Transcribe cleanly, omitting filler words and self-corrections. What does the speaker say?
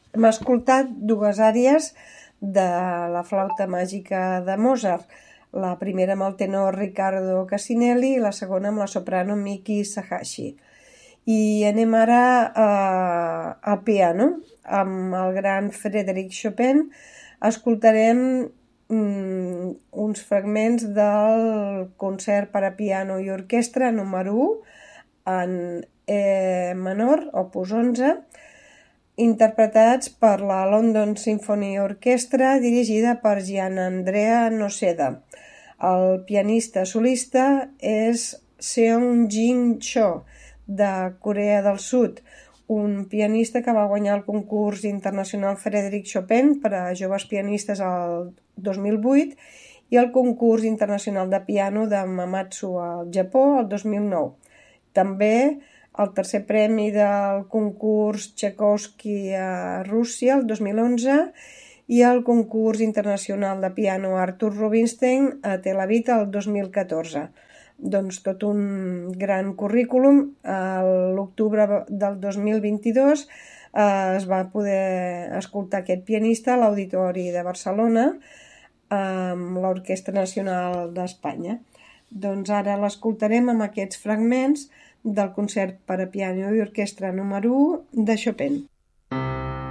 Hem escoltat dues àries de la flauta màgica de Mozart, la primera amb el tenor Riccardo Cassinelli i la segona amb la soprano Miki Sahashi. I anem ara al piano. Amb el gran Frédéric Chopin escoltarem uns fragments del concert per a piano i orquestra número 1 en E menor, opus 11, interpretats per la London Symphony Orchestra dirigida per Gianandrea Noseda. El pianista solista és Seong-Jin Cho, de Corea del Sud, un pianista que va guanyar el concurs internacional Frédéric Chopin per a joves pianistes el 2008 i el concurs internacional de piano de Mamatsu al Japó el 2009. També el tercer premi del concurs Tchaikovsky a Rússia el 2011 i el concurs internacional de piano Artur Rubinstein a Tel Aviv el 2014. Doncs tot un gran currículum. L'octubre del 2022 es va poder escoltar aquest pianista a l'Auditori de Barcelona amb l'Orquestra Nacional d'Espanya. Doncs ara l'escoltarem amb aquests fragments del concert per a piano i orquestra número 1 de Chopin.